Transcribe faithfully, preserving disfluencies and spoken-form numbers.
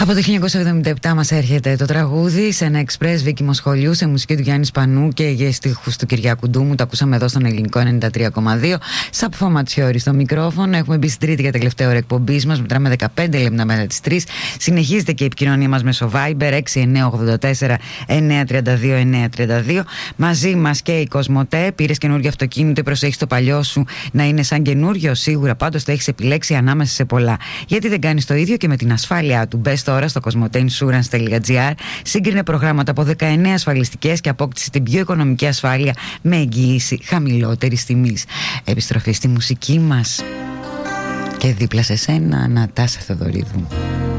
Από το χίλια εννιακόσια εβδομήντα επτά μας έρχεται το τραγούδι σε ένα εξπρές Βίκη Μοσχολιού, σε μουσική του Γιάννη Σπανού και για στίχους του Κυριάκου Ντούμου. Το ακούσαμε εδώ στον Ελληνικό ενενήντα τρία κόμμα δύο. Σαπφό Ματσιόρι στο μικρόφωνο. Έχουμε μπει στην τρίτη και τελευταία ώρα εκπομπής μας. Μετράμε δεκαπέντε λεπτά μετά τις τρεις. Συνεχίζεται και η επικοινωνία μας μέσω Viber έξι εννιά ογδόντα τέσσερα εννιά τριάντα δύο εννιά τριάντα δύο. Μαζί μας και η Κοσμοτέ. Πήρες καινούργιο αυτοκίνητο ή προσέχεις το παλιό σου να είναι σαν καινούργιο? Σίγουρα πάντως το έχεις επιλέξει ανάμεσα σε πολλά. Γιατί δεν κάνεις το ίδιο και με την ασφάλειά του? Μπες τώρα στο κοσμοτέinsurance τελεία τζι άρ, σύγκρινε προγράμματα από δεκαεννέα ασφαλιστικές και απόκτησε την πιο οικονομική ασφάλεια με εγγύηση χαμηλότερης τιμής. Επιστροφή στη μουσική μας και δίπλα σε σένα, Νατάσα Θεοδωρίδου.